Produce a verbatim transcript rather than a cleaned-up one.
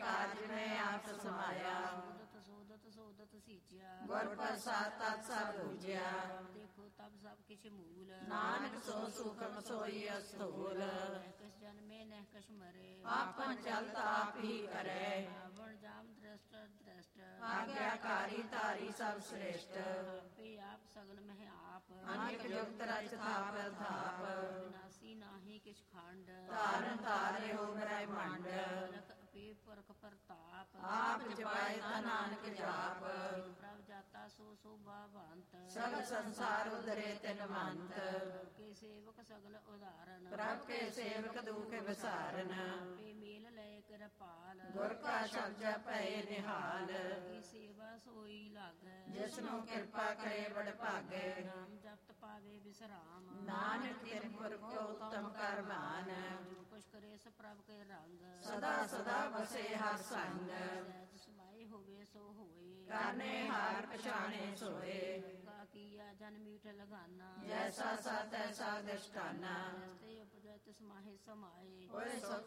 ਕਾਜ ਮੈਂ ਆਪ ਸਮਾਇਆ। ਸੋਦਤ ਸੋਦਤ ਸੋਦਤ ਸੀਚਿਆ, ਗੁਰ ਪ੍ਰਸਾਦ ਤਤ ਸਭ ਬੂਝਿਆ। ਦੇਖੋ ਤਬ ਸਭ ਕਿਛ ਮੂਲ, ਨਾਨਕ ਸੋ ਸੂਖਮ ਸੋਈ ਅਸਤੂਲ। ਨਹਿ ਕਛ ਜਨਮੇ ਨਹਿ ਕਛ ਮਰੇ, ਆਪਨ ਚਲਤ ਆਪ ਹੀ ਕਰੇ। ਰਾਵਣ ਜਾਮ ਦ੍ਰਸ਼ਟ ਦ੍ਰਸ਼ਟ, ਆਗਿਆਕਾਰੀ ਧਾਰੀ ਸਭ ਸ੍ਰੇਸ਼ਟ। ਆਪੇ ਆਪ ਸਗਲ ਮਹਿ ਆਪ, ਅਨੇਕ ਜੁਗਤ ਰਚ ਥਾਪ ਥਾਪ। ਵਿਨਾਸੀ ਨਾਹੀ ਕਿਛ ਖੰਡ, ਧਾਰਨ ਧਾਰੇ ਹੋ ਬ੍ਰਹਮੰਡ। ਰਖ ਆਪੇ ਪਰਖ ਪ੍ਰਤਾਪ, ਆਪ ਜਪਾਏ ਤਾ ਨਾਨਕ ਜਾਪ। ਪ੍ਰਭ ਜਾਤਾ ਸੋ ਸੋਭਾ ਭੰਤ, ਸਗਲ ਸੰਸਾਰ ਉਦਰੇ ਤਿਨ ਮੰਤ। ਕੇ ਸੇਵਕ ਸਗਲ ਉਦਾਹਰਨ, ਪ੍ਰਭ ਕੇ ਸੇਵਕ ਦੁਖ ਵਿਸਾਰਨ। ਆਪੇ ਮੇਲ ਲੈ ਕਿਰਪਾਲ, ਗੁਰ ਕਾ ਸ਼ਬਦ ਪਏ ਨਿਹਾਲ। ਕੀ ਸੇਵਾ ਸੋਈ ਲਾਗੈ, ਜਿਸਨੂੰ ਕਿਰਪਾ ਕਰੇ ਬੜ ਭਾਗੇ। ਨਾਮ ਜਪਤ ਪਾਵੇ ਵਿਸਰਾਮ, ਨਾਨਕ ਤਿਨ ਪੁਰਖ ਕੋ ਉਤਮ ਕਰਮਾਨ। ਜੋ ਕੁਛ ਕਰੇ ਸ ਪ੍ਰਭ ਕੇ ਰੰਗ, ਸਦਾ ਸਦਾ ਬਸੇ ਹਰ ਸੰਗ। ਸਹਿਜ ਸਮਾਏ ਹੋਵੇ ਸੋ ਹੋਏ, ਕਰਨੇ ਹਾਰ ਪਛਾਣੇ ਸੋਏ। ਕਾ ਕੀਆ ਜਨ ਮੀਠ ਲਗਾਨਾ, ਜੈਸਾ ਸਾ ਤੈਸਾ ਦਿਸ਼ਟਾਨਾ। ਜੈਸੇ ਉਪਜੈ ਤਿਸ ਮਾਹੇ ਸਮਾਏ। ਹੋਏ ਸੁਖ